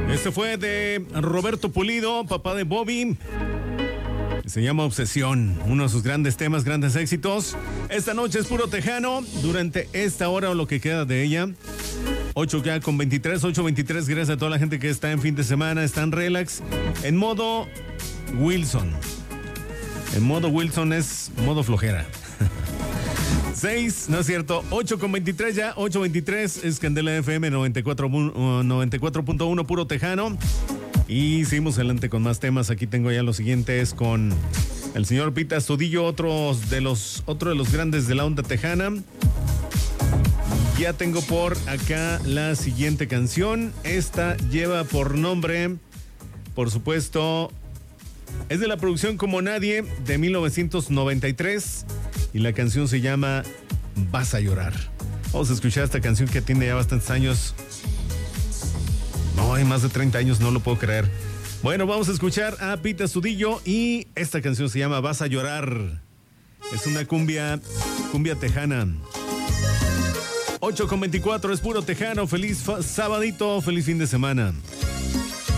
Este fue de Roberto Pulido, papá de Bobby. Se llama Obsesión, uno de sus grandes temas, grandes éxitos. Esta noche es puro tejano, durante esta hora o lo que queda de ella. 8:23. Gracias a toda la gente que está en fin de semana, está en relax. En modo Wilson. En modo Wilson es modo flojera. 6, no es cierto, 8:23 ya, 8:23 es Candela FM 94.1 puro tejano. Y seguimos adelante con más temas. Aquí tengo ya los siguientes con el señor Pita Astudillo, otro de los grandes de la onda tejana. Ya tengo por acá la siguiente canción. Esta lleva por nombre, por supuesto, es de la producción Como Nadie de 1993 y la canción se llama Vas a llorar. Vamos a escuchar esta canción que tiene ya bastantes años. No, hay más de 30 años, no lo puedo creer. Bueno, vamos a escuchar a Pita Astudillo y esta canción se llama Vas a llorar. Es una cumbia tejana. 8:24 es puro tejano. Feliz sabadito, feliz fin de semana.